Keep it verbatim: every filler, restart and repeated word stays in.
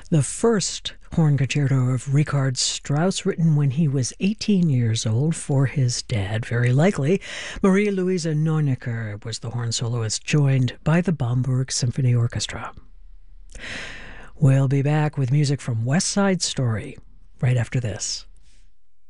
The first horn concerto of Richard Strauss, written when he was eighteen years old for his dad, very likely. Maria Luisa Neunecker was the horn soloist, joined by the Bamberg Symphony Orchestra. We'll be back with music from West Side Story right after this.